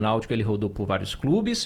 Náutico, ele rodou por vários clubes,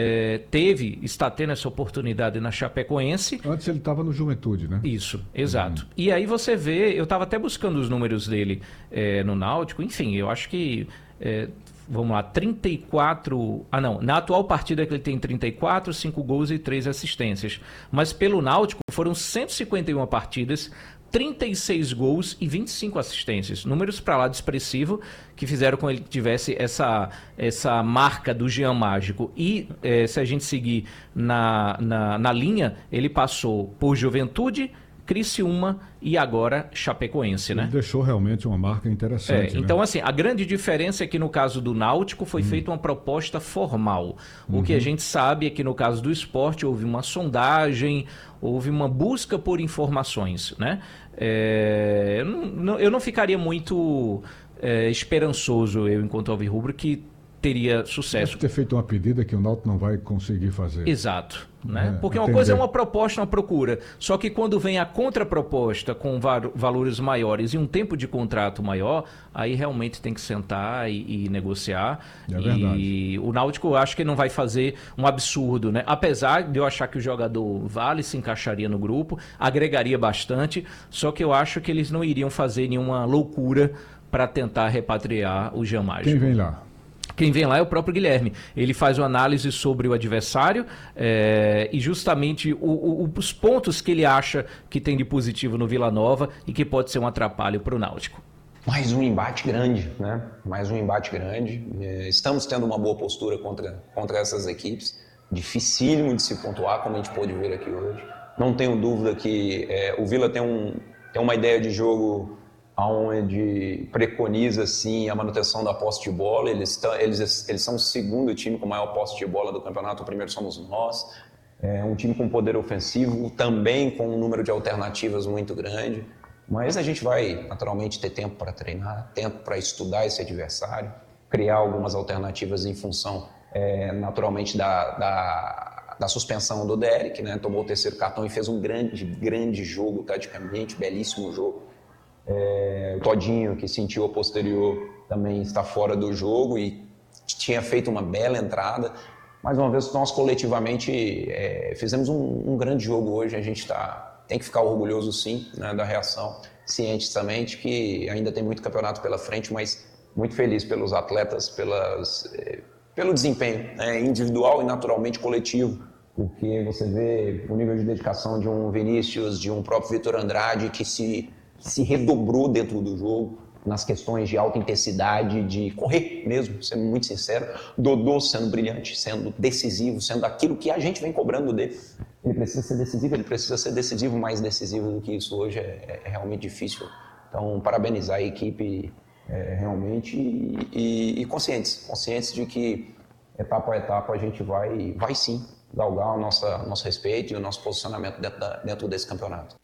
está tendo essa oportunidade na Chapecoense. Antes ele estava no Juventude, né? Isso, exato. E aí você vê, eu estava até buscando os números dele no Náutico, enfim, eu acho que, vamos lá, 34... na atual partida que ele tem 34, 5 gols e 3 assistências. Mas pelo Náutico foram 151 partidas, 36 gols e 25 assistências. Números para lá de expressivo que fizeram com que ele tivesse essa marca do Jean Mágico. E se a gente seguir na linha, ele passou por Juventude, Criciúma e agora Chapecoense, né? Ele deixou realmente uma marca interessante. Então, né? assim, a grande diferença é que no caso do Náutico foi feita uma proposta formal. O que a gente sabe é que no caso do Sport houve uma sondagem, houve uma busca por informações, né? Eu não ficaria muito esperançoso, eu, enquanto alvirrubro, que teria sucesso. Deve ter feito uma pedida que o Náutico não vai conseguir fazer. Exato. Né? Porque uma coisa é uma proposta, uma procura. Só que quando vem a contraproposta com valores maiores e um tempo de contrato maior, aí realmente tem que sentar e negociar. É verdade. E o Náutico, eu acho que não vai fazer um absurdo, né? Apesar de eu achar que o jogador vale, se encaixaria no grupo, agregaria bastante, só que eu acho que eles não iriam fazer nenhuma loucura para tentar repatriar o Jean Mágico. Quem vem lá? Quem vem lá é o próprio Guilherme. Ele faz uma análise sobre o adversário e justamente os pontos que ele acha que tem de positivo no Vila Nova e que pode ser um atrapalho para o Náutico. Mais um embate grande, né? Mais um embate grande. Estamos tendo uma boa postura contra essas equipes. Dificílimo de se pontuar, como a gente pôde ver aqui hoje. Não tenho dúvida que o Vila tem uma ideia de jogo onde preconiza sim a manutenção da posse de bola. Eles são o segundo time com maior posse de bola do campeonato, o primeiro somos nós. É um time com poder ofensivo, também com um número de alternativas muito grande. Mas a gente vai naturalmente ter tempo para treinar, tempo para estudar esse adversário, criar algumas alternativas em função naturalmente da suspensão do Derek, né? Tomou o terceiro cartão e fez um grande jogo taticamente, belíssimo jogo. O Todinho, que sentiu a posterior, também está fora do jogo e tinha feito uma bela entrada. Mais uma vez, nós coletivamente fizemos um grande jogo hoje. A gente tem que ficar orgulhoso, sim, né, da reação, cientes também de que ainda tem muito campeonato pela frente, mas muito feliz pelos atletas, pelo desempenho individual e naturalmente coletivo, porque você vê o nível de dedicação de um Vinícius, de um próprio Vitor Andrade, que se redobrou dentro do jogo, nas questões de alta intensidade, de correr mesmo, sendo muito sincero. Dodô sendo brilhante, sendo decisivo, sendo aquilo que a gente vem cobrando dele. Ele precisa ser decisivo, mais decisivo do que isso hoje é realmente difícil. Então, parabenizar a equipe realmente e conscientes de que etapa a etapa a gente vai sim galgar o nosso respeito e o nosso posicionamento dentro desse campeonato.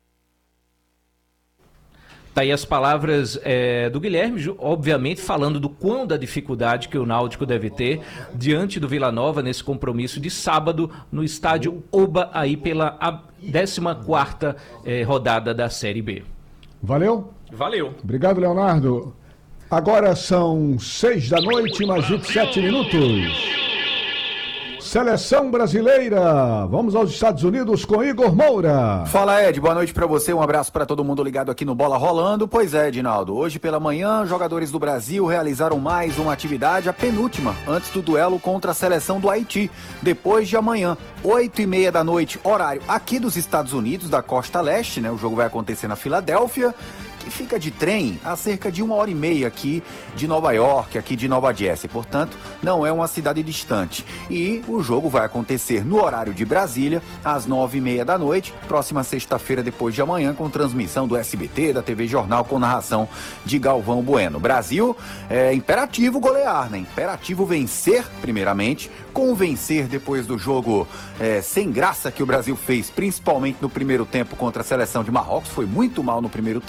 Tá aí as palavras do Guilherme, obviamente falando do quão da dificuldade que o Náutico deve ter diante do Vila Nova nesse compromisso de sábado no estádio Oba, aí pela 14ª rodada da Série B. Valeu? Valeu. Obrigado, Leonardo. Agora são 6 da noite, mais 27 minutos. Seleção brasileira, vamos aos Estados Unidos com Igor Moura. Fala, Ed, boa noite pra você, um abraço pra todo mundo ligado aqui no Bola Rolando. Pois é, Edinaldo, hoje pela manhã, jogadores do Brasil realizaram mais uma atividade, a penúltima, antes do duelo contra a seleção do Haiti. Depois de amanhã, 8h30 da noite, horário aqui dos Estados Unidos, da costa leste, né? O jogo vai acontecer na Filadélfia, que fica de trem a cerca de 1h30 aqui de Nova York, aqui de Nova Jersey. Portanto, não é uma cidade distante. E o jogo vai acontecer no horário de Brasília, às 9h30 da noite, próxima sexta-feira, depois de amanhã, com transmissão do SBT, da TV Jornal, com narração de Galvão Bueno. Brasil, é imperativo golear, né? Imperativo vencer, primeiramente, convencer depois do jogo sem graça que o Brasil fez, principalmente no primeiro tempo contra a seleção de Marrocos. Foi muito mal no primeiro tempo.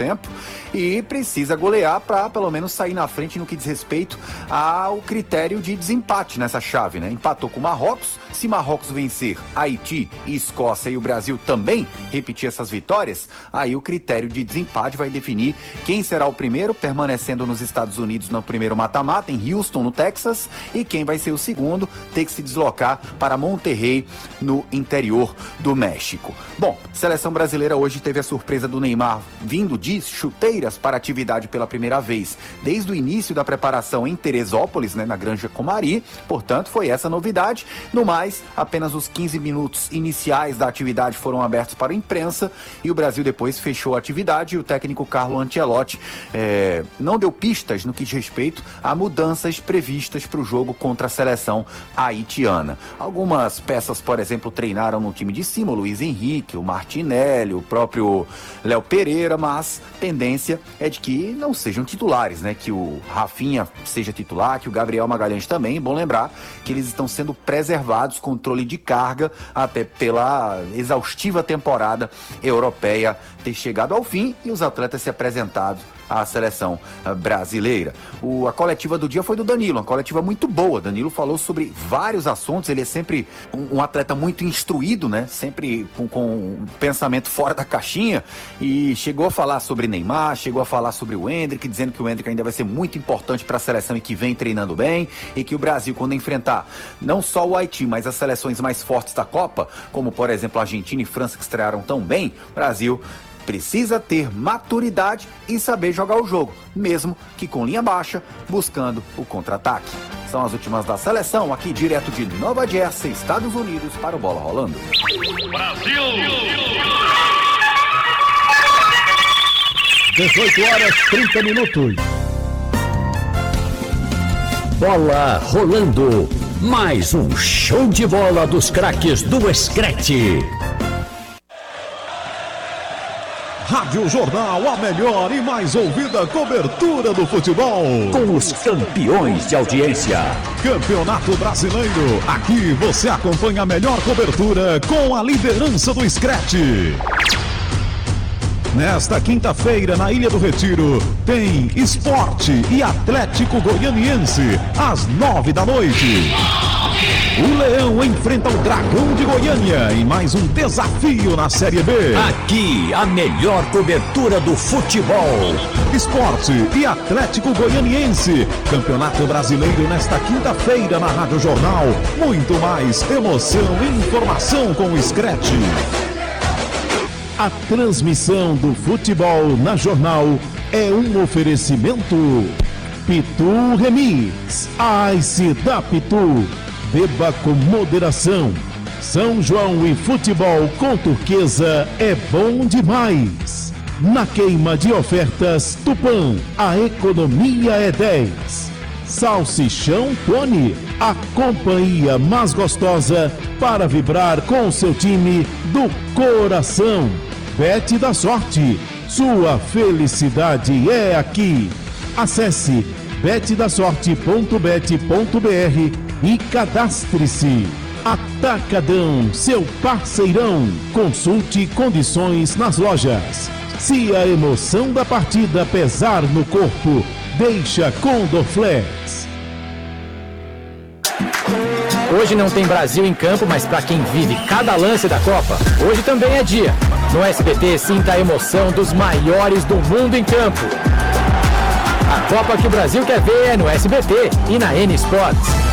e precisa golear para pelo menos sair na frente no que diz respeito ao critério de desempate nessa chave, né? Empatou com o Marrocos. Se Marrocos vencer Haiti e Escócia e o Brasil também repetir essas vitórias, aí o critério de desempate vai definir quem será o primeiro, permanecendo nos Estados Unidos no primeiro mata-mata, em Houston, no Texas, e quem vai ser o segundo, ter que se deslocar para Monterrey, no interior do México. Bom, seleção brasileira hoje teve a surpresa do Neymar vindo de chuteiras para a atividade pela primeira vez desde o início da preparação em Teresópolis, né, na Granja Comari, portanto foi essa novidade. No mais, apenas os 15 minutos iniciais da atividade foram abertos para a imprensa e o Brasil depois fechou a atividade e o técnico Carlo Ancelotti não deu pistas no que diz respeito a mudanças previstas para o jogo contra a seleção haitiana. Algumas peças, por exemplo, treinaram no time de cima, o Luiz Henrique, o Martinelli, o próprio Léo Pereira, mas tendência é de que não sejam titulares, né? Que o Rafinha seja titular, que o Gabriel Magalhães também. Bom lembrar que eles estão sendo preservados, controle de carga, até pela exaustiva temporada europeia ter chegado ao fim e os atletas se apresentados à seleção brasileira. A coletiva do dia foi do Danilo, uma coletiva muito boa. Danilo falou sobre vários assuntos, ele é sempre um atleta muito instruído, né? Sempre com um pensamento fora da caixinha, e chegou a falar sobre Neymar, chegou a falar sobre o Endrick, dizendo que o Endrick ainda vai ser muito importante para a seleção e que vem treinando bem, e que o Brasil, quando enfrentar não só o Haiti, mas as seleções mais fortes da Copa, como por exemplo a Argentina e França, que estrearam tão bem, o Brasil precisa ter maturidade e saber jogar o jogo, mesmo que com linha baixa, buscando o contra-ataque. São as últimas da seleção, aqui direto de Nova Jersey, Estados Unidos, para o Bola Rolando. Brasil! 18h30. Bola rolando. Mais um show de bola dos craques do Screte. Rádio Jornal, a melhor e mais ouvida cobertura do futebol. Com os campeões de audiência. Campeonato Brasileiro. Aqui você acompanha a melhor cobertura com a liderança do Screte. Nesta quinta-feira, na Ilha do Retiro, tem Sport e Atlético Goianiense, às 9h. O Leão enfrenta o Dragão de Goiânia em mais um desafio na Série B. Aqui, a melhor cobertura do futebol. Esporte e Atlético Goianiense. Campeonato Brasileiro nesta quinta-feira na Rádio Jornal. Muito mais emoção e informação com o Screte. A transmissão do futebol na Jornal é um oferecimento Pitu Remix, Ice da Pitu. Beba com moderação. São João e futebol com Turquesa é bom demais. Na queima de ofertas Tupã, a economia é 10. Salsichão Tony, a companhia mais gostosa para vibrar com seu time do coração. Bet da Sorte, sua felicidade é aqui. Acesse betdasorte.bet.br e cadastre-se. Atacadão, seu parceirão. Consulte condições nas lojas. Se a emoção da partida pesar no corpo, deixa com Dorflex. Hoje não tem Brasil em campo, mas para quem vive cada lance da Copa, hoje também é dia. No SBT, sinta a emoção dos maiores do mundo em campo. A Copa que o Brasil quer ver é no SBT e na N Sports.